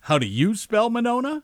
How do you spell Monona?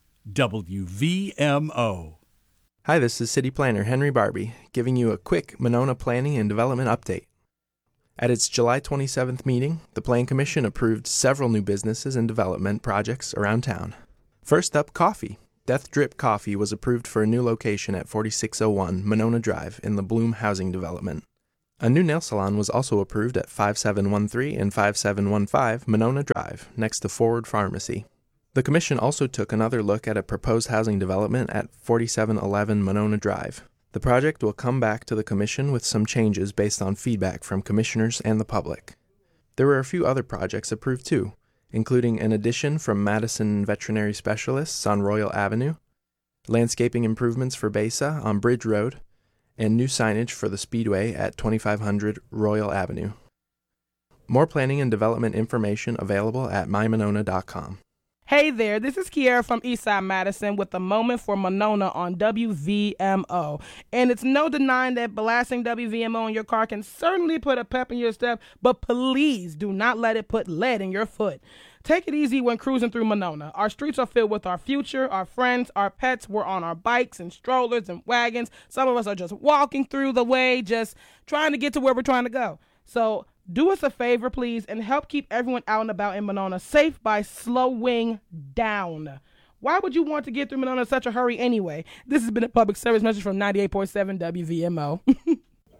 WVMO. Hi, this is City Planner Henry Barbie, giving you a quick Monona Planning and Development update. At its July 27th meeting, the Plan Commission approved several new businesses and development projects around town. First up, coffee. Death Drip Coffee was approved for a new location at 4601 Monona Drive in the Bloom Housing Development. A new nail salon was also approved at 5713 and 5715 Monona Drive, next to Forward Pharmacy. The Commission also took another look at a proposed housing development at 4711 Monona Drive. The project will come back to the Commission with some changes based on feedback from commissioners and the public. There were a few other projects approved too, including an addition from Madison Veterinary Specialists on Royal Avenue, landscaping improvements for Besa on Bridge Road, and new signage for the Speedway at 2500 Royal Avenue. More planning and development information available at mymonona.com. Hey there, this is Kiara from Eastside Madison with a moment for Monona on WVMO. And it's no denying that blasting WVMO in your car can certainly put a pep in your step, but please do not let it put lead in your foot. Take it easy when cruising through Monona. Our streets are filled with our future, our friends, our pets. We're on our bikes and strollers and wagons. Some of us are just walking through the way, just trying to get to where we're trying to go. So do us a favor, please, and help keep everyone out and about in Monona safe by slowing down. Why would you want to get through Monona in such a hurry anyway? This has been a public service message from 98.7 WVMO.